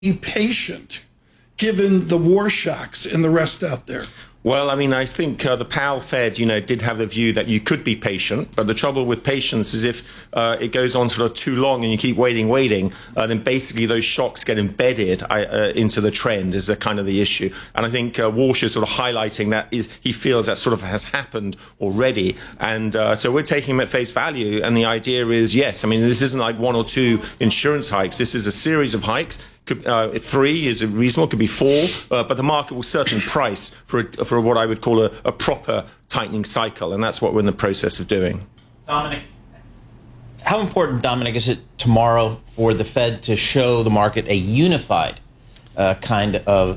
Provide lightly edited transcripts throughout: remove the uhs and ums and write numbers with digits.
be patient given the war shocks and the rest out there? Well, I mean, I think the Powell Fed, did have the view that you could be patient. But the trouble with patience is if it goes on sort of too long and you keep waiting, then basically those shocks get embedded into the trend is the kind of the issue. And I think Walsh is sort of highlighting that he feels that sort of has happened already. And so we're taking him at face value. And the idea is, yes, I mean, this isn't like one or two insurance hikes. This is a series of hikes. 3 is reasonable, could be 4, but the market will certainly price for what I would call a proper tightening cycle, and that's what we're in the process of doing. Dominic, how important, Dominic, is it tomorrow for the Fed to show the market a unified kind of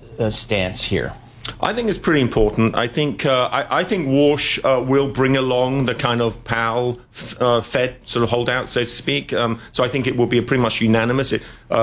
stance here? I think it's pretty important. I think Walsh will bring along the kind of Powell Fed sort of holdout, so to speak. So I think it will be a pretty much unanimous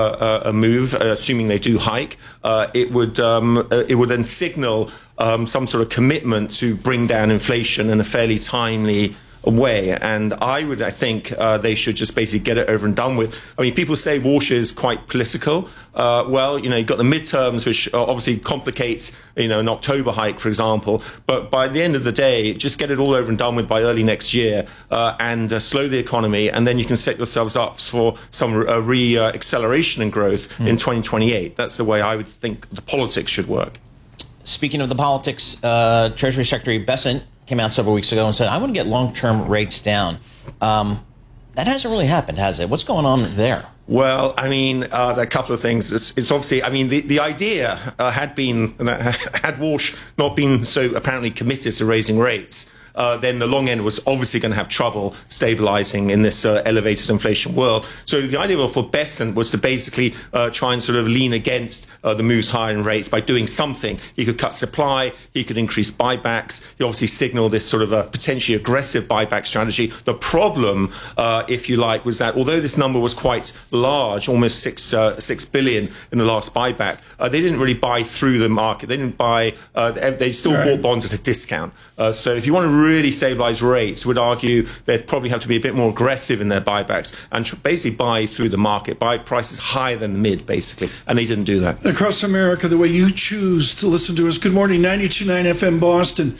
a move, assuming they do hike. It would then signal some sort of commitment to bring down inflation in a fairly timely way, and I think they should just basically get it over and done with. I mean, people say Walsh is quite political. Well, you've got the midterms, which obviously complicates, an October hike, for example. But by the end of the day, just get it all over and done with by early next year, and slow the economy, and then you can set yourselves up for some re-acceleration in growth in 2028. That's the way I would think the politics should work. Speaking of the politics, Treasury Secretary Bessent came out several weeks ago and said, I want to get long-term rates down. That hasn't really happened, has it? What's going on there? Well, I mean, there are a couple of things. It's obviously, I mean, the idea had been, had Walsh not been so apparently committed to raising rates, then the long end was obviously going to have trouble stabilizing in this elevated inflation world. So the idea for Bessent was to basically try and sort of lean against the moves higher in rates by doing something. He could cut supply, he could increase buybacks. He obviously signaled this sort of a potentially aggressive buyback strategy. The problem, if you like, was that although this number was quite large, almost six billion in the last buyback, they didn't really buy through the market. They didn't buy, they still bought bonds at a discount. So if you want to really stabilize rates, would argue they'd probably have to be a bit more aggressive in their buybacks and basically buy through the market, buy prices higher than the mid, basically. And they didn't do that. Across America, the way you choose to listen to us. Good morning, 92.9 FM Boston,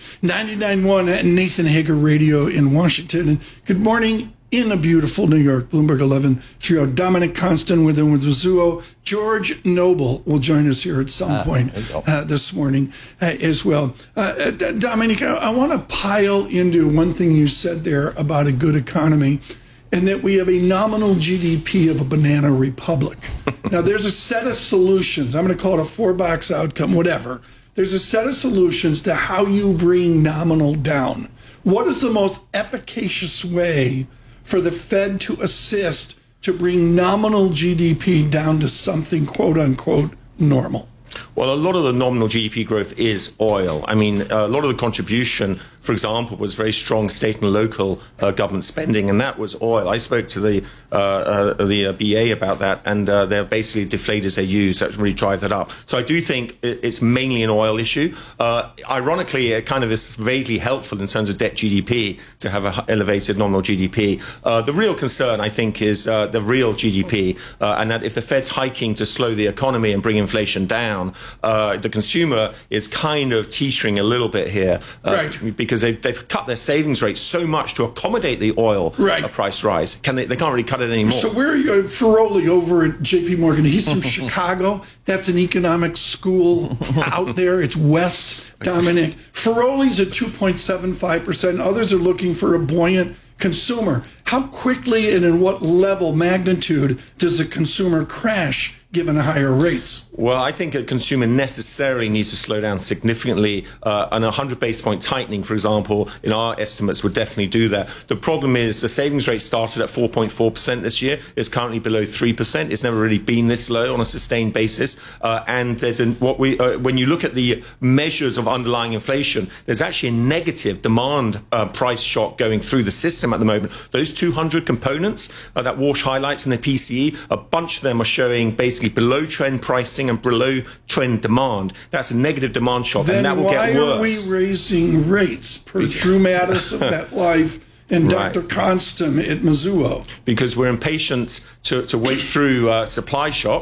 99.1 Nathan Hager Radio in Washington. And good morning in a beautiful New York, Bloomberg 1130. Dominic Constant with Mizuho. George Noble will join us here at some point this morning as well. Dominic, I want to pile into one thing you said there about a good economy, and that we have a nominal GDP of a banana republic. Now, there's a set of solutions. I'm going to call it a 4-box outcome, whatever. There's a set of solutions to how you bring nominal down. What is the most efficacious way for the Fed to assist to bring nominal GDP down to something, quote unquote, normal? Well, a lot of the nominal GDP growth is oil. I mean, a lot of the contribution, for example, was very strong state and local government spending, and that was oil. I spoke to the BA about that, and they're basically deflators they use that really drive that up. So I do think it's mainly an oil issue. Ironically, it kind of is vaguely helpful in terms of debt GDP to have an elevated nominal GDP. The real concern, I think, is the real GDP, and that if the Fed's hiking to slow the economy and bring inflation down, the consumer is kind of teetering a little bit here, because they've cut their savings rate so much to accommodate the oil price rise. They can't really cut it anymore. So where are you? Ferroli over at J.P. Morgan. He's from Chicago. That's an economics school out there. It's West, Dominic. Ferroli's at 2.75%. Others are looking for a buoyant consumer. How quickly and in what level, magnitude, does a consumer crash given higher rates? Well, I think a consumer necessarily needs to slow down significantly, and a 100 basis point tightening, for example, in our estimates would definitely do that. The problem is the savings rate started at 4.4% this year. It's currently below 3%. It's never really been this low on a sustained basis. And there's when you look at the measures of underlying inflation, there's actually a negative demand price shock going through the system at the moment. Those 200 components that Walsh highlights in the PCE, a bunch of them are showing basically below trend pricing and below trend demand. That's a negative demand shock, then and that will get worse. Why are we raising rates per Drew Mattis of MetLife and Dr. Constant at Mizuho? Because we're impatient to wait through supply shocks.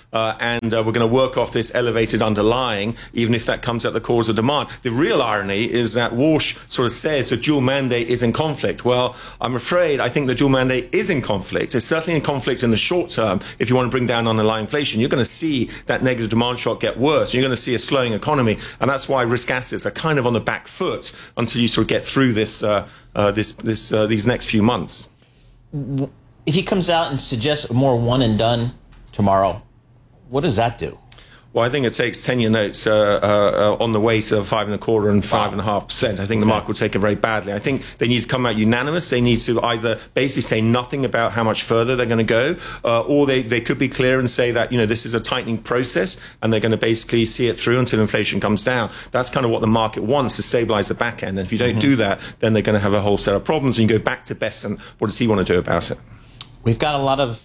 and we're going to work off this elevated underlying, even if that comes at the cause of demand. The real irony is that Walsh sort of says the dual mandate is in conflict. Well, I'm afraid I think the dual mandate is in conflict. It's certainly in conflict in the short term. If you want to bring down underlying inflation, you're going to see that negative demand shock get worse. You're going to see a slowing economy, and that's why risk assets are kind of on the back foot until you sort of get through this these next few months. If he comes out and suggests a more one and done tomorrow, what does that do? Well, I think it takes 10-year notes on the way to 5.25% and 5.5%. I think the market will take it very badly. I think they need to come out unanimous. They need to either basically say nothing about how much further they're going to go, or they could be clear and say that, this is a tightening process and they're going to basically see it through until inflation comes down. That's kind of what the market wants, to stabilize the back end. And if you don't do that, then they're going to have a whole set of problems. And you go back to Bessent. What does he want to do about it? We've got a lot of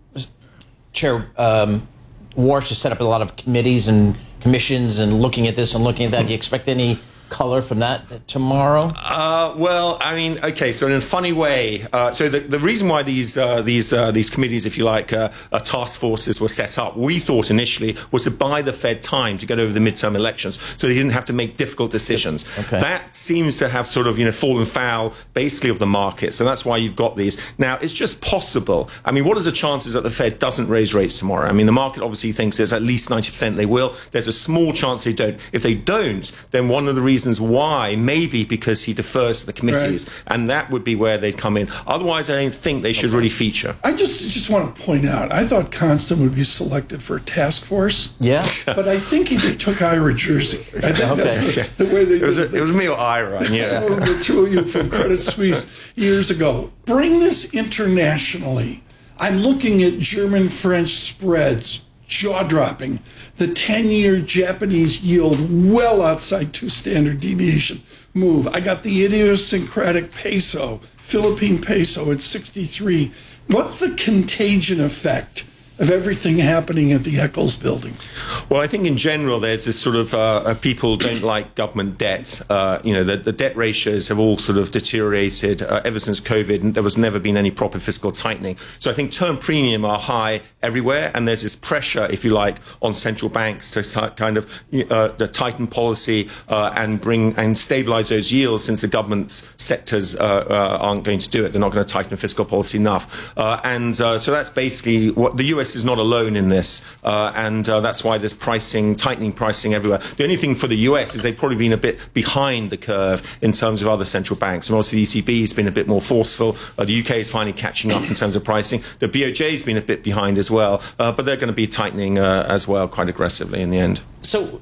Chair Walsh has set up a lot of committees and commissions and looking at this and looking at that. Do you expect any color from that tomorrow? Well, I mean, okay. So in a funny way, so the reason why these committees, if you like, task forces were set up, we thought initially was to buy the Fed time to get over the midterm elections, so they didn't have to make difficult decisions. Okay. That seems to have sort of fallen foul, basically, of the market. So that's why you've got these. Now, it's just possible. I mean, what are the chances that the Fed doesn't raise rates tomorrow? I mean, the market obviously thinks there's at least 90% they will. There's a small chance they don't. If they don't, then one of the reasons why maybe because he defers to the committees, right, and that would be where they'd come in. Otherwise, I don't think they should really feature. I just want to point out, I thought Constant would be selected for a task force. Yeah, but I think they took Ira Jersey. I think that's the way they did it. It was me or Ira. Yeah, the two of you from Credit Suisse years ago. Bring this internationally. I'm looking at German-French spreads, jaw-dropping. The 10-year Japanese yield well outside 2 standard deviation move. I got the idiosyncratic peso, Philippine peso at 63. What's the contagion effect of everything happening at the Eccles building? Well, I think in general there's this sort of people don't like government debt. The debt ratios have all sort of deteriorated ever since COVID, and there was never been any proper fiscal tightening. So I think term premium are high everywhere, and there's this pressure, if you like, on central banks to kind of tighten policy and stabilize those yields, since the government's sectors aren't going to do it. They're not going to tighten fiscal policy enough. So that's basically what the US is not alone in this, and that's why there's tightening pricing everywhere. The only thing for the US is they've probably been a bit behind the curve in terms of other central banks. And obviously the ECB has been a bit more forceful. The UK is finally catching up in terms of pricing. The BOJ has been a bit behind as well, but they're going to be tightening as well quite aggressively in the end. So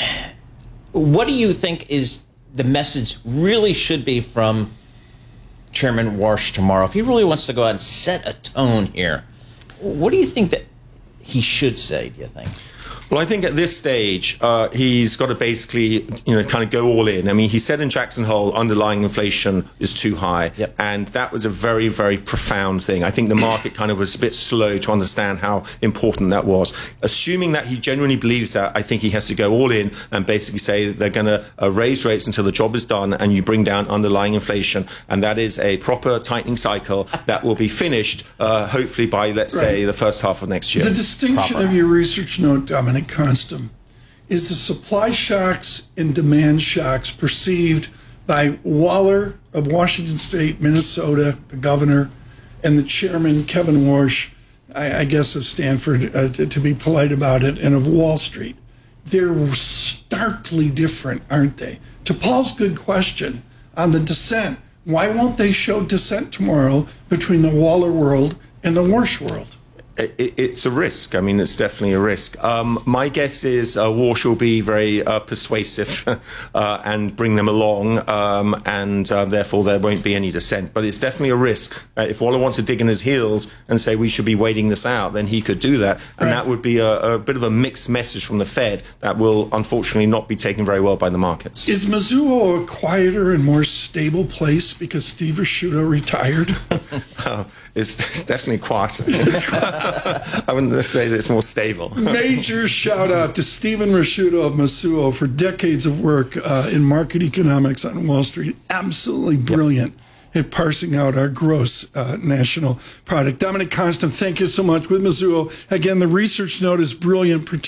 what do you think is the message really should be from Chairman Walsh tomorrow? If he really wants to go out and set a tone here, what do you think that he should say, do you think? Well, I think at this stage, he's got to basically, kind of go all in. I mean, he said in Jackson Hole, underlying inflation is too high. Yep. And that was a very, very profound thing. I think the market kind of was a bit slow to understand how important that was. Assuming that he genuinely believes that, I think he has to go all in and basically say they're going to raise rates until the job is done and you bring down underlying inflation. And that is a proper tightening cycle that will be finished, hopefully by, let's say, the first half of next year. The distinction of your research note, Dominic Constant, is the supply shocks and demand shocks perceived by Waller of Washington State, Minnesota, the governor, and the chairman, Kevin Warsh, I guess of Stanford, to be polite about it, and of Wall Street. They're starkly different, aren't they? To Paul's good question on the dissent, why won't they show dissent tomorrow between the Waller world and the Warsh world? It's a risk. I mean, it's definitely a risk. My guess is Walsh will be very persuasive and bring them along, and therefore there won't be any dissent. But it's definitely a risk. If Waller wants to dig in his heels and say we should be waiting this out, then he could do that. And that would be a bit of a mixed message from the Fed that will unfortunately not be taken very well by the markets. Is Mizuho a quieter and more stable place because Steve Rasciuto retired? It's definitely quieter. I wouldn't say that it's more stable. Major shout out to Stephen Rasciuto of Mizuho for decades of work in market economics on Wall Street. Absolutely brilliant. at parsing out our gross national product. Dominic Konstam, thank you so much with Mizuho. Again, the research note is brilliant,